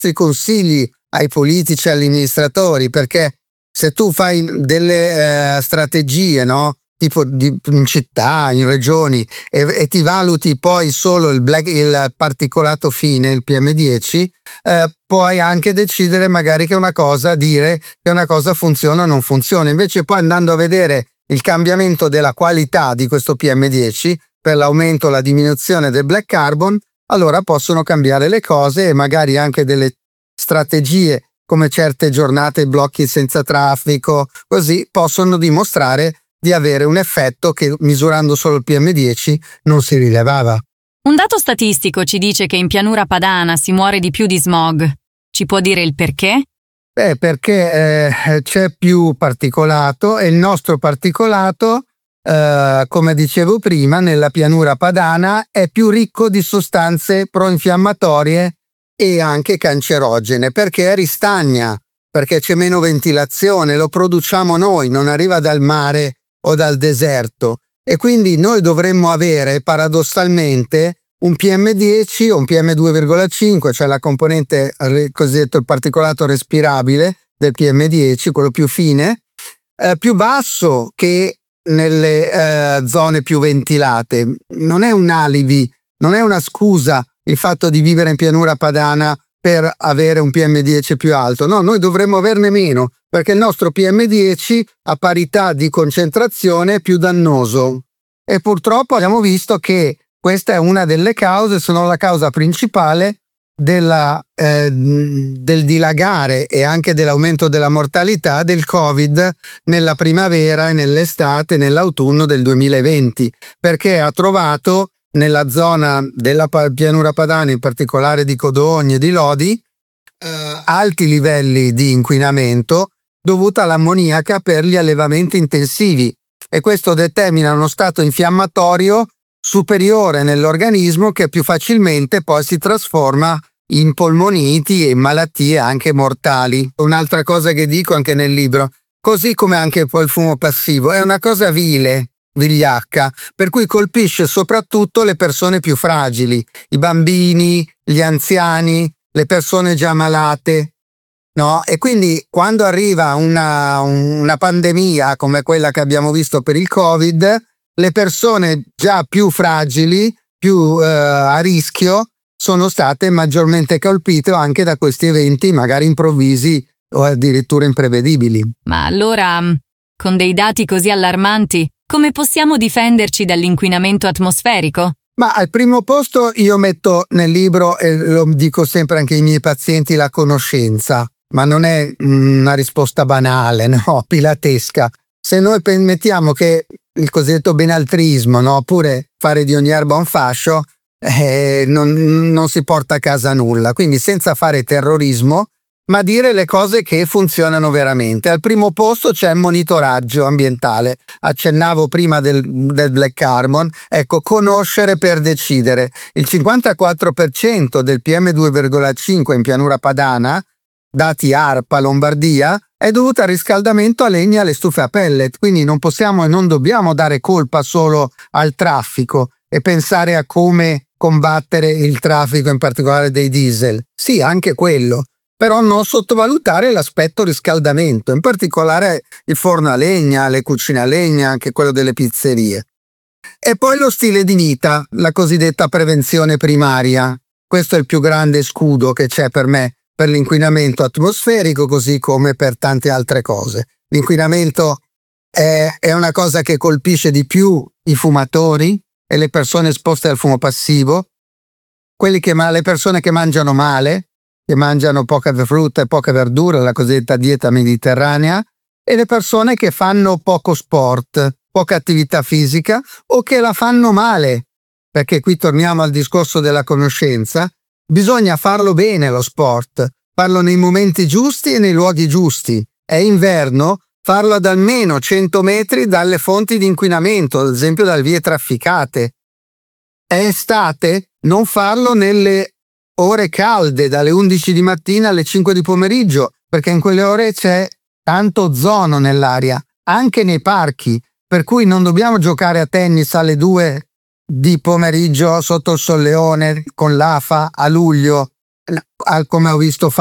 nostri consigli ai politici e agli amministratori, perché se tu fai delle strategie, no? Tipo in città, in regioni, e ti valuti poi solo il particolato fine, il PM10, puoi anche decidere magari che dire che una cosa funziona o non funziona. Invece poi andando a vedere il cambiamento della qualità di questo PM10 per l'aumento o la diminuzione del black carbon, allora possono cambiare le cose e magari anche delle strategie come certe giornate blocchi senza traffico, così possono dimostrare di avere un effetto che misurando solo il PM10 non si rilevava. Un dato statistico ci dice che in pianura padana si muore di più di smog. Ci può dire il perché? Perché c'è più particolato e il nostro particolato, come dicevo prima, nella pianura padana è più ricco di sostanze proinfiammatorie e anche cancerogene, perché ristagna, perché c'è meno ventilazione, lo produciamo noi, non arriva dal mare o dal deserto, e quindi noi dovremmo avere paradossalmente un PM10 o un PM2,5, cioè la componente cosiddetto il particolato respirabile del PM10, quello più fine, più basso che nelle zone più ventilate. Non è un alibi, non è una scusa il fatto di vivere in pianura padana per avere un PM10 più alto. No, noi dovremmo averne meno, perché il nostro PM10 a parità di concentrazione è più dannoso. E purtroppo abbiamo visto che questa è una delle cause, se non la causa principale del dilagare e anche dell'aumento della mortalità del Covid nella primavera e nell'estate e nell'autunno del 2020, perché ha trovato nella zona della pianura padana, in particolare di Codogno e di Lodi, alti livelli di inquinamento dovuta all'ammoniaca per gli allevamenti intensivi, e questo determina uno stato infiammatorio superiore nell'organismo che più facilmente poi si trasforma in polmoniti e in malattie anche mortali. Un'altra cosa che dico anche nel libro, così come anche poi il fumo passivo, è una cosa vigliacca, per cui colpisce soprattutto le persone più fragili, i bambini, gli anziani, le persone già malate, no? E quindi quando arriva una pandemia come quella che abbiamo visto per il Covid, le persone già più fragili, più a rischio, sono state maggiormente colpite anche da questi eventi magari improvvisi o addirittura imprevedibili. Ma allora, con dei dati così allarmanti, come possiamo difenderci dall'inquinamento atmosferico? Ma al primo posto io metto nel libro, e lo dico sempre anche ai miei pazienti, la conoscenza, ma non è una risposta banale, no, pilatesca. Se noi mettiamo che il cosiddetto benaltrismo, no, oppure fare di ogni erba un fascio, non si porta a casa nulla. Quindi senza fare terrorismo, ma dire le cose che funzionano veramente. Al primo posto c'è il monitoraggio ambientale. Accennavo prima del black carbon. Ecco, conoscere per decidere. Il 54% del PM2,5 in pianura padana, dati ARPA Lombardia, è dovuta al riscaldamento a legna e alle stufe a pellet. Quindi non possiamo e non dobbiamo dare colpa solo al traffico e pensare a come combattere il traffico, in particolare dei diesel. Sì, anche quello. Però non sottovalutare l'aspetto riscaldamento, in particolare il forno a legna, le cucine a legna, anche quello delle pizzerie. E poi lo stile di vita, la cosiddetta prevenzione primaria. Questo è il più grande scudo che c'è per me per l'inquinamento atmosferico, così come per tante altre cose. L'inquinamento è una cosa che colpisce di più i fumatori e le persone esposte al fumo passivo, le persone che mangiano male, che mangiano poca frutta e poca verdura, la cosiddetta dieta mediterranea, e le persone che fanno poco sport, poca attività fisica o che la fanno male, perché qui torniamo al discorso della conoscenza. Bisogna farlo bene lo sport, farlo nei momenti giusti e nei luoghi giusti. È inverno, farlo ad almeno 100 metri dalle fonti di inquinamento, ad esempio dalle vie trafficate. È estate, non farlo nelle ore calde, dalle 11 di mattina alle 5 di pomeriggio, perché in quelle ore c'è tanto ozono nell'aria, anche nei parchi, per cui non dobbiamo giocare a tennis alle 2 di pomeriggio sotto il solleone con l'AFA a luglio. come ho visto